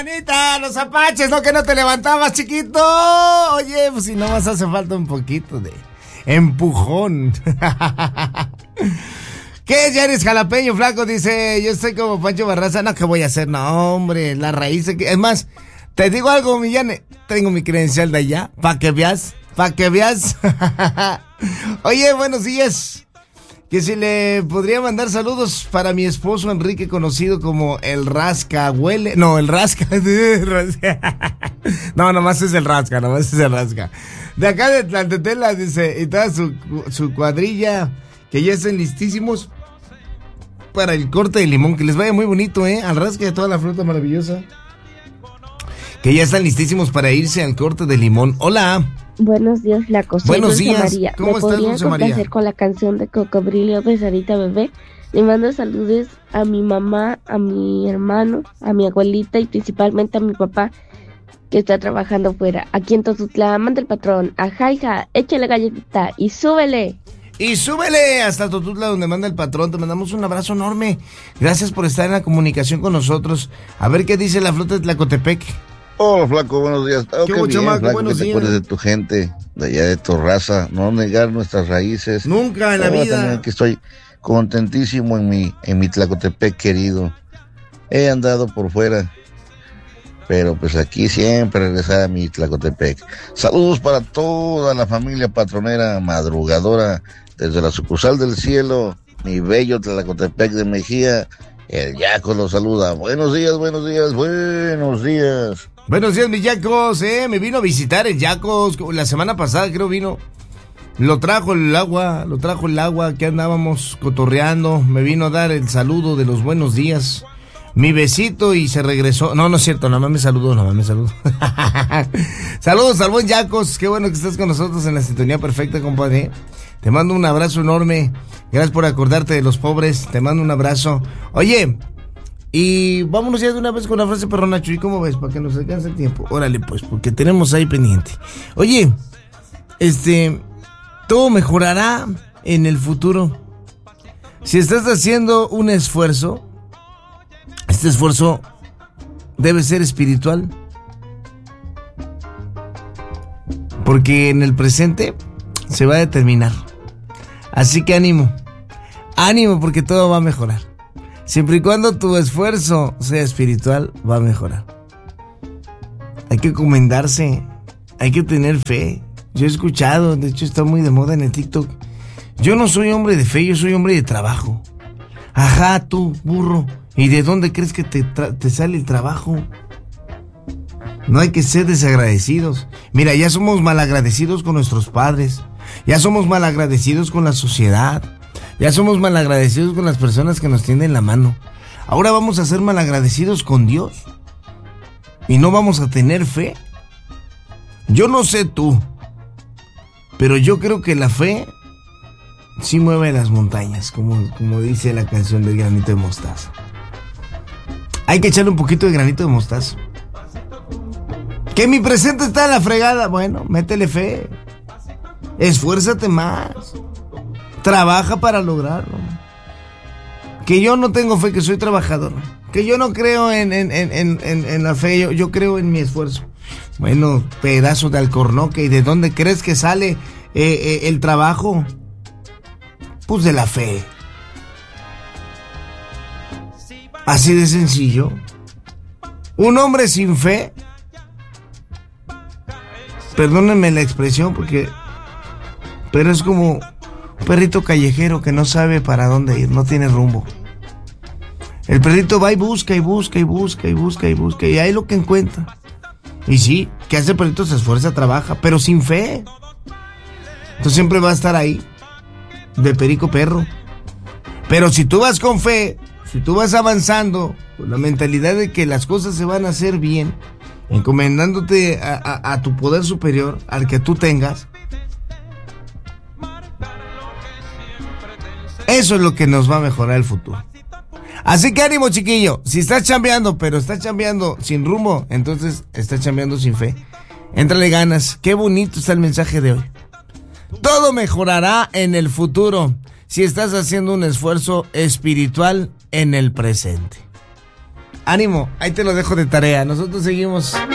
Marianita, los apaches, ¿no? Que no te levantabas, chiquito. Oye, pues si nomás hace falta un poquito de empujón. ¿Qué? Ya eres jalapeño, flaco. Dice, yo estoy como Pancho Barraza. No, ¿qué voy a hacer? No, hombre, la raíz. Es más, te digo algo, Millane. Tengo mi credencial de allá, pa' que veas. Oye, buenos días. Que si le podría mandar saludos para mi esposo Enrique, conocido como el Rascahuele. No, el Rasca. No, nomás es el Rasca. De acá de Tlaltetela, dice, y toda su cuadrilla, que ya estén listísimos para el corte de limón. Que les vaya muy bonito, al Rasca y a toda la fruta maravillosa. Que ya están listísimos para irse al corte de limón. Hola. Buenos días, flaco. Soy Buenos Dulce días. María. ¿Cómo estás, Dulce María? Complacer con la canción de Cocodrilo de Sarita Bebé. Le mando saludos a mi mamá, a mi hermano, a mi abuelita y principalmente a mi papá, que está trabajando fuera. Aquí en Totutla, manda el patrón. Ajá, hija, échale galletita y súbele. Y súbele hasta Totutla, donde manda el patrón. Te mandamos un abrazo enorme. Gracias por estar en la comunicación con nosotros. A ver qué dice la flota de Tlacotepec. Hola, flaco, buenos días. ¿Qué hubo, chamaco? Flaco, Buenos que te días. acuerdes de tu gente, de allá de tu raza, no negar nuestras raíces. Nunca en la vida. También que estoy contentísimo en mi Tlacotepec querido. He andado por fuera, pero pues aquí siempre regresar a mi Tlacotepec. Saludos para toda la familia patronera madrugadora desde la sucursal del cielo, mi bello Tlacotepec de Mejía. El Yaco los saluda. Buenos días. Buenos días, mis Yacos, me vino a visitar el Yacos la semana pasada, creo vino. Lo trajo el agua, que andábamos cotorreando. Me vino a dar el saludo de los buenos días. Mi besito y se regresó. No es cierto, nada más me saludó. Saludos al buen Yacos, qué bueno que estás con nosotros en la sintonía perfecta, compadre. Te mando un abrazo enorme. Gracias por acordarte de los pobres. Te mando un abrazo. Oye, y vámonos ya de una vez con la frase perrona, Chuy. ¿Cómo ves? Para que nos alcance el tiempo. Órale, pues, porque tenemos ahí pendiente. Oye, todo mejorará en el futuro. Si estás haciendo un esfuerzo, este esfuerzo debe ser espiritual. Porque en el presente se va a determinar. Así que ánimo, porque todo va a mejorar. Siempre y cuando tu esfuerzo sea espiritual, va a mejorar. Hay que encomendarse, hay que tener fe. Yo he escuchado, de hecho está muy de moda en el TikTok. Yo no soy hombre de fe, yo soy hombre de trabajo. Ajá, tú, burro. ¿Y de dónde crees que te sale el trabajo? No hay que ser desagradecidos. Mira, ya somos malagradecidos con nuestros padres. Ya somos malagradecidos con la sociedad. Ya somos malagradecidos con las personas que nos tienden la mano. Ahora vamos a ser malagradecidos con Dios. Y no vamos a tener fe. Yo no sé tú, pero yo creo que la fe sí mueve las montañas, como dice la canción del granito de mostaza. Hay que echarle un poquito de granito de mostaza. Que mi presente está en la fregada. Bueno, métele fe. Esfuérzate más. Trabaja para lograrlo. Que yo no tengo fe, que soy trabajador. Que yo no creo en la fe, yo creo en mi esfuerzo. Bueno, pedazo de alcornoque. ¿Y de dónde crees que sale el trabajo? Pues de la fe. Así de sencillo. Un hombre sin fe, perdónenme la expresión pero es como un perrito callejero que no sabe para dónde ir, no tiene rumbo. El perrito va y busca y ahí lo que encuentra. Y sí, que hace perrito, se esfuerza, trabaja, pero sin fe. Entonces siempre va a estar ahí, de perico perro. Pero si tú vas con fe, si tú vas avanzando con la mentalidad de que las cosas se van a hacer bien, encomendándote a tu poder superior, al que tú tengas, eso es lo que nos va a mejorar el futuro. Así que ánimo, chiquillo. Si estás chambeando, pero estás chambeando sin rumbo, entonces estás chambeando sin fe. Éntrale ganas. Qué bonito está el mensaje de hoy. Todo mejorará en el futuro si estás haciendo un esfuerzo espiritual en el presente. ánimo, ahí te lo dejo de tarea. Nosotros seguimos